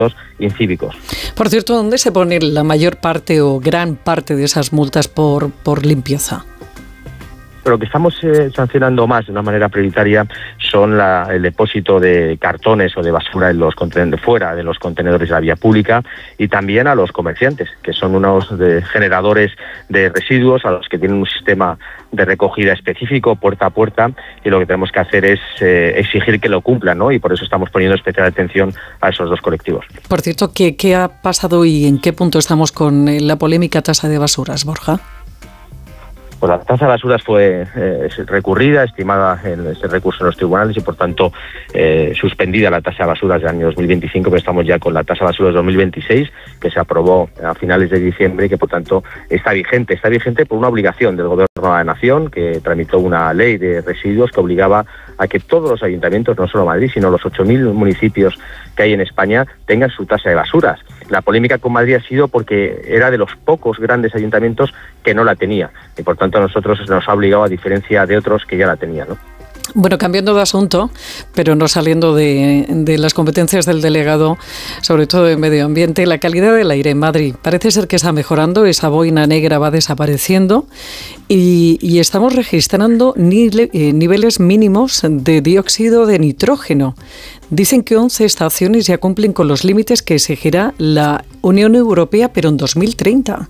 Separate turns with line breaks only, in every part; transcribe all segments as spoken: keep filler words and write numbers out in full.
incívicos.
Por cierto, ¿dónde se pone la mayor parte o gran parte de esas multas por, por limpieza?
Pero lo que estamos eh, sancionando más de una manera prioritaria son la, el depósito de cartones o de basura en los contenedores, fuera de los contenedores de la vía pública, y también a los comerciantes, que son unos de generadores de residuos a los que tienen un sistema de recogida específico puerta a puerta, y lo que tenemos que hacer es eh, exigir que lo cumplan, ¿no? Y por eso estamos poniendo especial atención a esos dos colectivos.
Por cierto, ¿qué, qué ha pasado y en qué punto estamos con la polémica tasa de basuras, Borja?
Pues la tasa de basuras fue eh, recurrida, estimada en ese recurso en los tribunales, y por tanto eh, suspendida la tasa de basuras del año dos mil veinticinco, pero estamos ya con la tasa de basuras dos mil veintiséis, que se aprobó a finales de diciembre y que por tanto está vigente. Está vigente por una obligación del Gobierno de la Nación, que tramitó una ley de residuos que obligaba a que todos los ayuntamientos, no solo Madrid, sino los ocho mil municipios que hay en España, tengan su tasa de basuras. La polémica con Madrid ha sido porque era de los pocos grandes ayuntamientos que no la tenía, y por tanto a nosotros nos ha obligado, a diferencia de otros que ya la tenían, ¿no?
Bueno, cambiando de asunto, pero no saliendo de, de las competencias del delegado, sobre todo de medio ambiente, la calidad del aire en Madrid parece ser que está mejorando, esa boina negra va desapareciendo y, y estamos registrando nile, eh, niveles mínimos de dióxido de nitrógeno. Dicen que once estaciones ya cumplen con los límites que exigirá la Unión Europea, pero en dos mil treinta.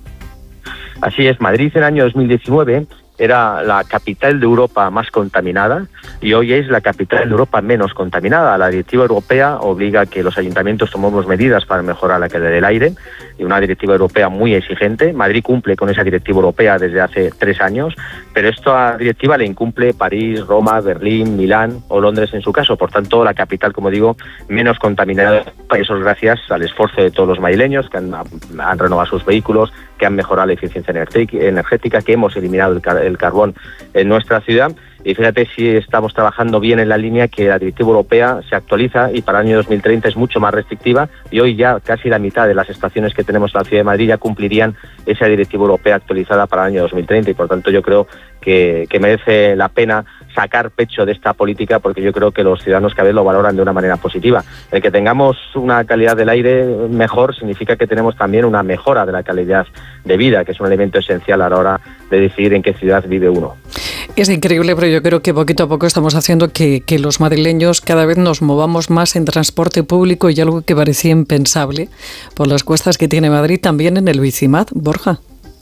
Así es, Madrid en el año dos mil diecinueve era la capital de Europa más contaminada y hoy es la capital de Europa menos contaminada. La directiva europea obliga a que los ayuntamientos tomemos medidas para mejorar la calidad del aire, y una directiva europea muy exigente. Madrid cumple con esa directiva europea desde hace tres años, pero esta directiva le incumple París, Roma, Berlín, Milán o Londres en su caso. Por tanto, la capital, como digo, menos contaminada. Eso es gracias al esfuerzo de todos los madrileños, que han, han renovado sus vehículos, que han mejorado la eficiencia energética, que hemos eliminado el, car- el carbón en nuestra ciudad. Y fíjate si estamos trabajando bien en la línea que la directiva europea se actualiza y para el año dos mil treinta es mucho más restrictiva, y hoy ya casi la mitad de las estaciones que tenemos en la ciudad de Madrid ya cumplirían esa directiva europea actualizada para el año dos mil treinta, y por tanto yo creo que, que merece la pena sacar pecho de esta política, porque yo creo que los ciudadanos cada vez lo valoran de una manera positiva. El que tengamos una calidad del aire mejor significa que tenemos también una mejora de la calidad de vida, que es un elemento esencial a la hora de decidir en qué ciudad vive uno.
Es increíble, pero yo creo que poquito a poco estamos haciendo que, que los madrileños cada vez nos movamos más en transporte público, y algo que parecía impensable por las cuestas que tiene Madrid, también en el Bicimat, Borja.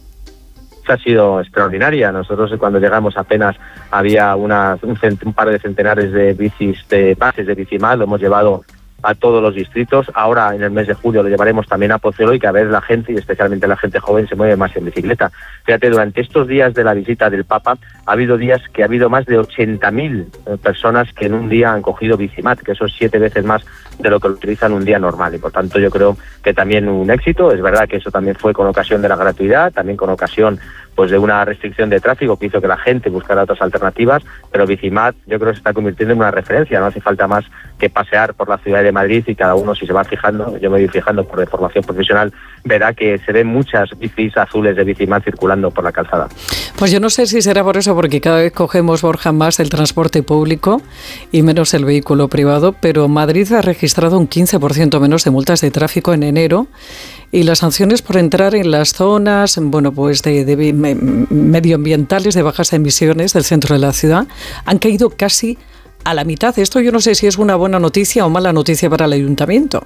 Ha sido extraordinaria. Nosotros cuando llegamos apenas había una, un, cent, un par de centenares de bicis, de pases de Bicimat, lo hemos llevado a todos los distritos. Ahora en el mes de julio lo llevaremos también a Pozuelo, y que a ver la gente, y especialmente la gente joven, se mueve más en bicicleta. Fíjate, durante estos días de la visita del Papa ha habido días que ha habido más de ochenta mil personas que en un día han cogido Bicimat, que eso es siete veces más de lo que lo utilizan un día normal, y por tanto yo creo que también un éxito. Es verdad que eso también fue con ocasión de la gratuidad, también con ocasión pues de una restricción de tráfico que hizo que la gente buscara otras alternativas, pero Bicimat yo creo que se está convirtiendo en una referencia. No hace falta más que pasear por la ciudad de Madrid, y cada uno, si se va fijando, yo me voy fijando por de formación profesional, verá que se ven muchas bicis azules de Bicimat circulando por la calzada.
Pues yo no sé si será por eso, porque cada vez cogemos, Borja, más el transporte público y menos el vehículo privado, pero Madrid ha registrado un quince por ciento menos de multas de tráfico en enero, y las sanciones por entrar en las zonas, bueno, pues de, de me, medioambientales de bajas emisiones del centro de la ciudad han caído casi a la mitad. Esto yo no sé si es una buena noticia o mala noticia para el ayuntamiento.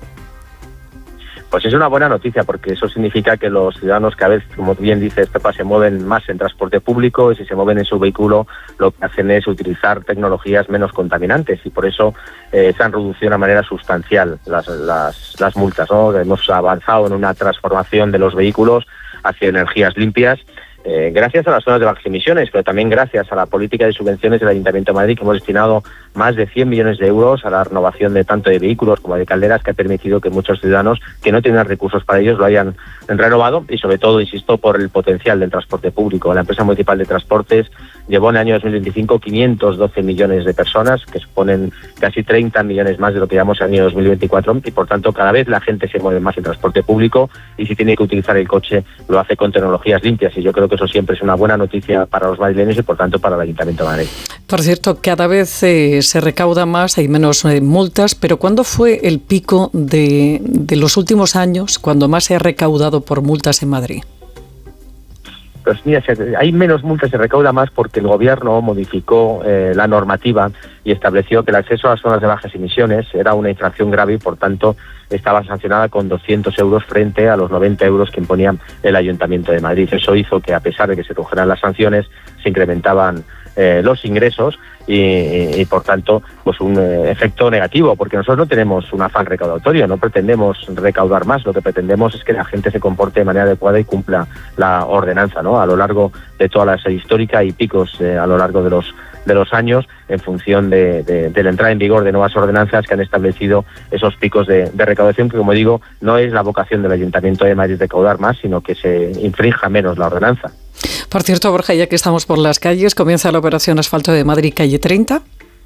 Pues es una buena noticia, porque eso significa que los ciudadanos cada vez, como bien dice Estepa, se mueven más en transporte público, y si se mueven en su vehículo lo que hacen es utilizar tecnologías menos contaminantes, y por eso eh, se han reducido de una manera sustancial las, las, las multas, ¿no? Hemos avanzado en una transformación de los vehículos hacia energías limpias, Eh, gracias a las zonas de bajas emisiones, pero también gracias a la política de subvenciones del Ayuntamiento de Madrid, que hemos destinado más de cien millones de euros a la renovación de tanto de vehículos como de calderas, que ha permitido que muchos ciudadanos que no tienen recursos para ellos lo hayan renovado, y sobre todo, insisto, por el potencial del transporte público. La empresa municipal de transportes llevó en el año dos mil veinticinco quinientos doce millones de personas, que suponen casi treinta millones más de lo que llevamos en el año dos mil veinticuatro, y por tanto cada vez la gente se mueve más en transporte público, y si tiene que utilizar el coche lo hace con tecnologías limpias, y yo creo que eso siempre es una buena noticia para los madrileños y por tanto para el Ayuntamiento de Madrid.
Por cierto, cada vez eh, eh, se recauda más, hay menos eh, multas, pero ¿cuándo fue el pico de, de los últimos años, cuando más se ha recaudado por multas en Madrid?
Pues mira, hay menos multas, se recauda más porque el gobierno modificó eh, la normativa y estableció que el acceso a las zonas de bajas emisiones era una infracción grave y por tanto estaba sancionada con doscientos euros frente a los noventa euros que imponía el Ayuntamiento de Madrid. Eso hizo que, a pesar de que se redujeran las sanciones, se incrementaban eh, los ingresos y, y, y por tanto pues un eh, efecto negativo, porque nosotros no tenemos un afán recaudatorio, no pretendemos recaudar más, lo que pretendemos es que la gente se comporte de manera adecuada y cumpla la ordenanza, ¿no? A lo largo de toda la serie histórica hay picos eh, a lo largo de los de los años en función de, de, de la entrada en vigor de nuevas ordenanzas que han establecido esos picos de, de recaudación, que como digo, no es la vocación del Ayuntamiento de Madrid recaudar más, sino que se infrinja menos la ordenanza.
Por cierto, Borja, ya que estamos por las calles, comienza la operación Asfalto de Madrid, calle treinta.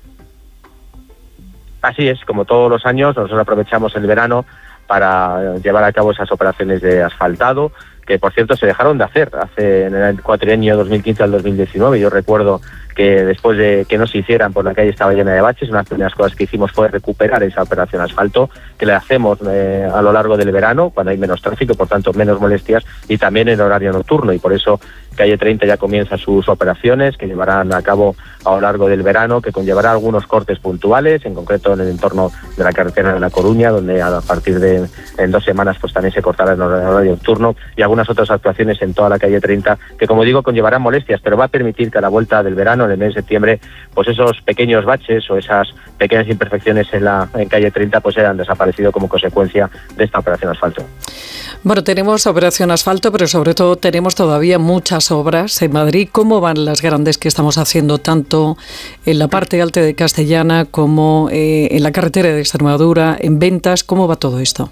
Así es, como todos los años, nosotros aprovechamos el verano para llevar a cabo esas operaciones de asfaltado, que por cierto se dejaron de hacer hace en el cuatrienio dos mil quince al dos mil diecinueve. Yo recuerdo que después de que no se hicieran, por la calle estaba llena de baches. Una de las primeras cosas que hicimos fue recuperar esa operación asfalto, que la hacemos eh, a lo largo del verano, cuando hay menos tráfico, por tanto menos molestias, y también en horario nocturno, y por eso calle treinta ya comienza sus operaciones, que llevarán a cabo a lo largo del verano, que conllevará algunos cortes puntuales, en concreto en el entorno de la carretera de La Coruña, donde a partir de en dos semanas pues también se cortará en horario nocturno, y algunas otras actuaciones en toda la calle treinta, que como digo conllevarán molestias, pero va a permitir que a la vuelta del verano, en el mes de septiembre, pues esos pequeños baches o esas pequeñas imperfecciones en la en calle treinta pues hayan desaparecido como consecuencia de esta operación asfalto.
Bueno, tenemos operación asfalto, pero sobre todo tenemos todavía muchas obras en Madrid. ¿Cómo van las grandes que estamos haciendo tanto en la parte alta de Castellana como eh, en la carretera de Extremadura, en Ventas? ¿Cómo va todo esto?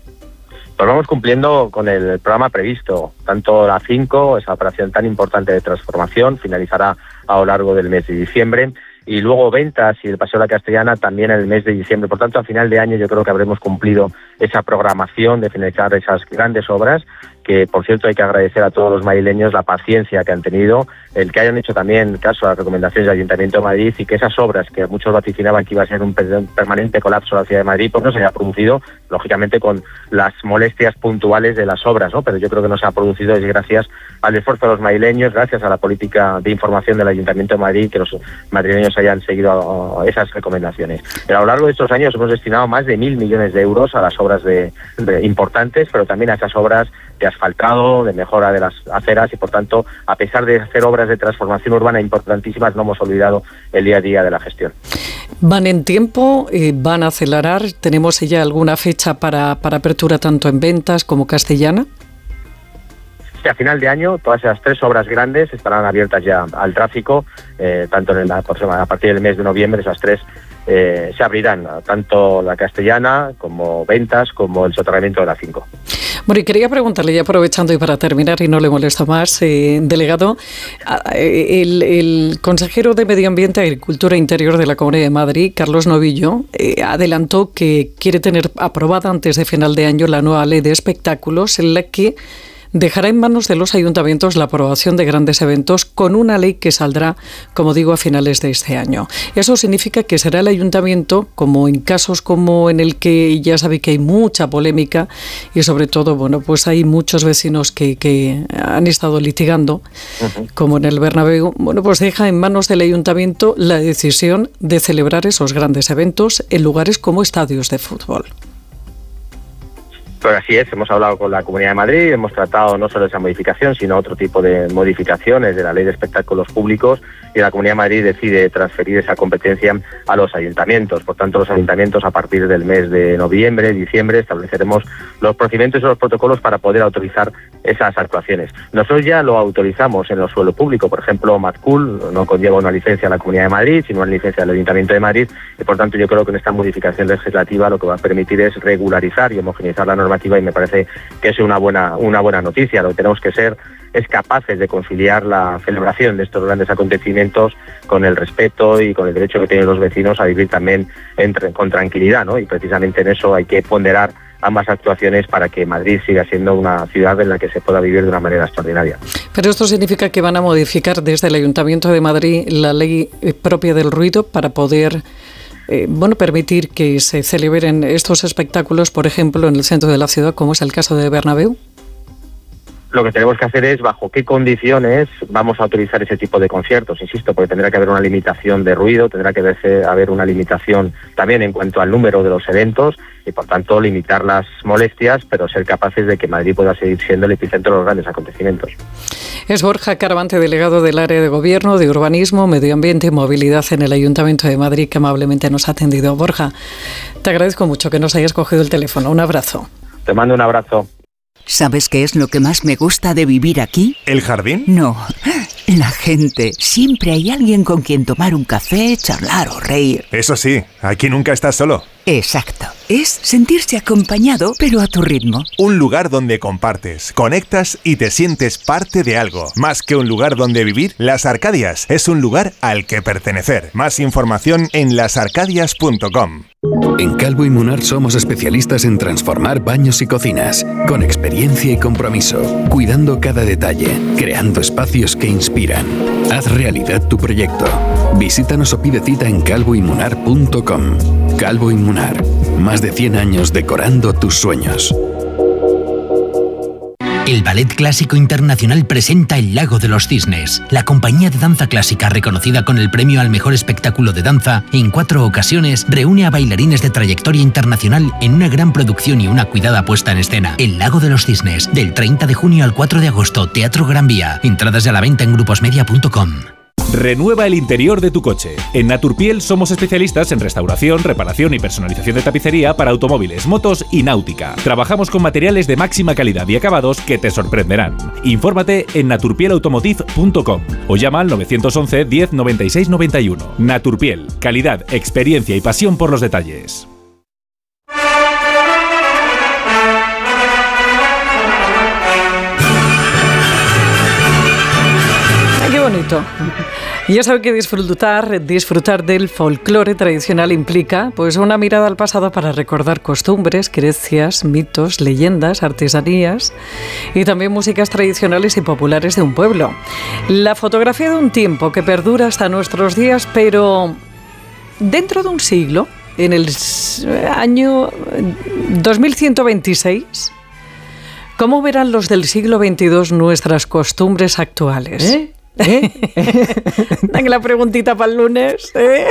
Pues vamos cumpliendo con el programa previsto. Tanto la cinco, esa operación tan importante de transformación, finalizará a lo largo del mes de diciembre, y luego Ventas y el Paseo de la Castellana también en el mes de diciembre. Por tanto, a final de año yo creo que habremos cumplido esa programación de finalizar esas grandes obras, que por cierto hay que agradecer a todos los madrileños la paciencia que han tenido, el que hayan hecho también caso a las recomendaciones del Ayuntamiento de Madrid, y que esas obras que muchos vaticinaban que iba a ser un permanente colapso de la ciudad de Madrid, pues no se haya producido, lógicamente con las molestias puntuales de las obras, ¿no? Pero yo creo que no se ha producido es gracias al esfuerzo de los madrileños, gracias a la política de información del Ayuntamiento de Madrid, que los madrileños hayan seguido esas recomendaciones. Pero a lo largo de estos años hemos destinado más de mil millones de euros a las obras de, de importantes, pero también a esas obras de asfaltado, de mejora de las aceras, y por tanto, a pesar de hacer obras de transformación urbana importantísimas, no hemos olvidado el día a día de la gestión.
¿Van en tiempo? Eh, ¿Van a acelerar? ¿Tenemos ya alguna fecha para, para apertura tanto en Ventas como Castellana?
Sí, a final de año todas esas tres obras grandes estarán abiertas ya al tráfico, eh, tanto en la, a partir del mes de noviembre esas tres eh, se abrirán, tanto la Castellana como Ventas como el soterramiento de la cinco.
Bueno, y quería preguntarle, ya aprovechando y para terminar, y no le molesto más, eh, delegado, el, el consejero de Medio Ambiente, Agricultura e Interior de la Comunidad de Madrid, Carlos Novillo, eh, adelantó que quiere tener aprobada antes de final de año la nueva ley de espectáculos, en la que dejará en manos de los ayuntamientos la aprobación de grandes eventos con una ley que saldrá, como digo, a finales de este año. Eso significa que será el ayuntamiento, como en casos como en el que ya sabe que hay mucha polémica y sobre todo, bueno, pues hay muchos vecinos que, que han estado litigando, uh-huh. como en el Bernabéu, bueno, pues deja en manos del ayuntamiento la decisión de celebrar esos grandes eventos en lugares como estadios de fútbol.
Pues así es, hemos hablado con la Comunidad de Madrid, hemos tratado no solo esa modificación, sino otro tipo de modificaciones de la Ley de Espectáculos Públicos, y la Comunidad de Madrid decide transferir esa competencia a los ayuntamientos. Por tanto, los ayuntamientos a partir del mes de noviembre, diciembre, estableceremos los procedimientos y los protocolos para poder autorizar esas actuaciones. Nosotros ya lo autorizamos en el suelo público, por ejemplo, Madcool no conlleva una licencia a la Comunidad de Madrid, sino una licencia del Ayuntamiento de Madrid, y por tanto yo creo que en esta modificación legislativa lo que va a permitir es regularizar y homogeneizar la norma, y me parece que es una buena una buena noticia. Lo que tenemos que ser es capaces de conciliar la celebración de estos grandes acontecimientos con el respeto y con el derecho que tienen los vecinos a vivir también entre, con tranquilidad, ¿no? Y precisamente en eso hay que ponderar ambas actuaciones para que Madrid siga siendo una ciudad en la que se pueda vivir de una manera extraordinaria.
Pero esto significa que van a modificar desde el Ayuntamiento de Madrid la ley propia del ruido para poder eh, bueno, permitir que se celebren estos espectáculos, por ejemplo, en el centro de la ciudad, como es el caso de Bernabéu.
Lo que tenemos que hacer es bajo qué condiciones vamos a autorizar ese tipo de conciertos, insisto, porque tendrá que haber una limitación de ruido, tendrá que verse, haber una limitación también en cuanto al número de los eventos y, por tanto, limitar las molestias, pero ser capaces de que Madrid pueda seguir siendo el epicentro de los grandes acontecimientos.
Es Borja Carvante, delegado del área de Gobierno, de Urbanismo, Medio Ambiente y Movilidad en el Ayuntamiento de Madrid, que amablemente nos ha atendido. Borja, te agradezco mucho que nos hayas cogido el teléfono. Un abrazo.
Te mando un abrazo.
¿Sabes qué es lo que más me gusta de vivir aquí?
¿El jardín?
No, la gente. Siempre hay alguien con quien tomar un café, charlar o reír.
Eso sí, aquí nunca estás solo.
Exacto. Es sentirse acompañado, pero a tu ritmo.
Un lugar donde compartes, conectas y te sientes parte de algo. Más que un lugar donde vivir, Las Arcadias es un lugar al que pertenecer. Más información en las arcadias punto com.
En Calvo y Munar somos especialistas en transformar baños y cocinas, con experiencia y compromiso, cuidando cada detalle, creando espacios que inspiran. Haz realidad tu proyecto. Visítanos o pide cita en calvo y munar punto com. Calvo y Munar, más de cien años decorando tus sueños.
El Ballet Clásico Internacional presenta El Lago de los Cisnes. La compañía de danza clásica, reconocida con el premio al mejor espectáculo de danza, en cuatro ocasiones reúne a bailarines de trayectoria internacional en una gran producción y una cuidada puesta en escena. El Lago de los Cisnes, del treinta de junio al cuatro de agosto, Teatro Gran Vía. Entradas a la venta en gruposmedia punto com.
Renueva el interior de tu coche. En Naturpiel somos especialistas en restauración, reparación y personalización de tapicería para automóviles, motos y náutica. Trabajamos con materiales de máxima calidad y acabados que te sorprenderán. Infórmate en naturpiel automotive punto com o llama al nueve once diez noventa y seis noventa y uno. Naturpiel, calidad, experiencia y pasión por los detalles.
Qué bonito. Y ya sabe que disfrutar, disfrutar del folclore tradicional implica pues una mirada al pasado para recordar costumbres, creencias, mitos, leyendas, artesanías y también músicas tradicionales y populares de un pueblo. La fotografía de un tiempo que perdura hasta nuestros días, pero dentro de un siglo, en el año dos mil ciento veintiséis, ¿cómo verán los del siglo veintidós nuestras costumbres actuales?
¿Eh? ¿Eh?
Dan la preguntita para el lunes, ¿eh?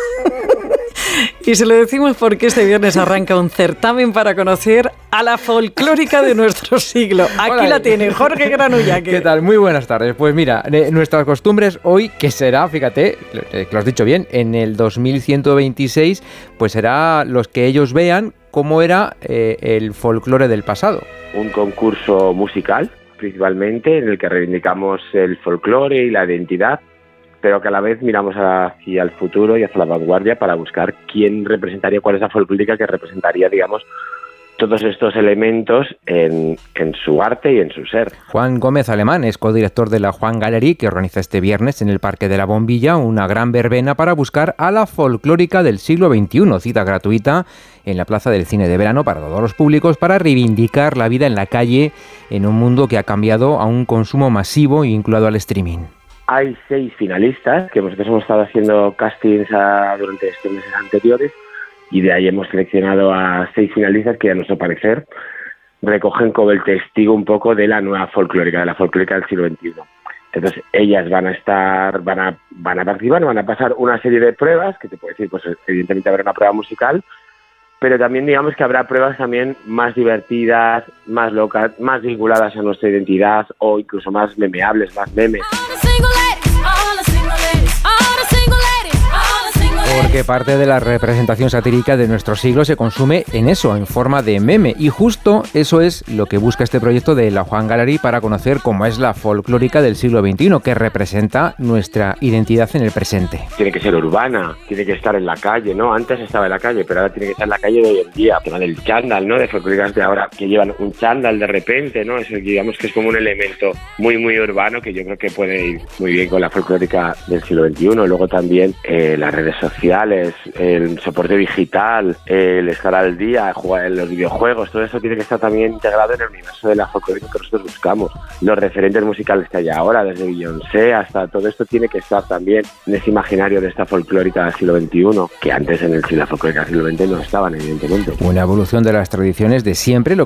Y se lo decimos porque este viernes arranca un certamen para conocer a la folclórica de nuestro siglo. Aquí Hola. La tiene Jorge Granullaque.
¿Qué tal? Muy buenas tardes. Pues mira, eh, nuestras costumbres hoy, que será, fíjate, que lo has dicho bien, en el dos mil ciento veintiséis, pues será los que ellos vean cómo era eh, el folclore del pasado.
Un concurso musical, principalmente, en el que reivindicamos el folclore y la identidad, pero que a la vez miramos hacia el futuro y hacia la vanguardia para buscar quién representaría, cuál es la folclórica que representaría, digamos, todos estos elementos en, en su arte y en su ser.
Juan Gómez Alemán es codirector de la Juan Gallery, que organiza este viernes en el Parque de la Bombilla una gran verbena para buscar a la folclórica del siglo veintiuno, cita gratuita en la Plaza del Cine de Verano para todos los públicos, para reivindicar la vida en la calle en un mundo que ha cambiado a un consumo masivo y vinculado al streaming.
Hay seis finalistas, que nosotros hemos estado haciendo castings a, durante estos meses anteriores, y de ahí hemos seleccionado a seis finalistas que, a nuestro parecer, recogen como el testigo un poco de la nueva folclórica, de la folclórica del siglo veintiuno. Entonces, ellas van a estar, van a, van a participar, van a pasar una serie de pruebas, que te puedo decir, pues evidentemente habrá una prueba musical, pero también digamos que habrá pruebas también más divertidas, más locas, más vinculadas a nuestra identidad o incluso más memeables, más memes.
Porque parte de la representación satírica de nuestro siglo se consume en eso, en forma de meme. Y justo eso es lo que busca este proyecto de la Juan Gallery para conocer cómo es la folclórica del siglo veintiuno, que representa nuestra identidad en el presente.
Tiene que ser urbana, tiene que estar en la calle, ¿no? Antes estaba en la calle, pero ahora tiene que estar en la calle de hoy en día. El tema del chándal, ¿no? De folclóricas de ahora que llevan un chándal de repente, ¿no? Eso, digamos que es como un elemento muy, muy urbano que yo creo que puede ir muy bien con la folclórica del siglo veintiuno. Luego también eh, las redes sociales
sociales, el soporte digital, el estar al día, jugar en los videojuegos, todo eso tiene que estar también integrado en el universo de la folclórica que nosotros buscamos. Los referentes musicales que hay ahora, desde Beyoncé hasta todo esto, tiene que estar también en ese imaginario de esta folclórica del siglo veintiuno, que antes en el, la folclórica del siglo veinte no estaban, evidentemente.
Una evolución de las tradiciones de siempre, lo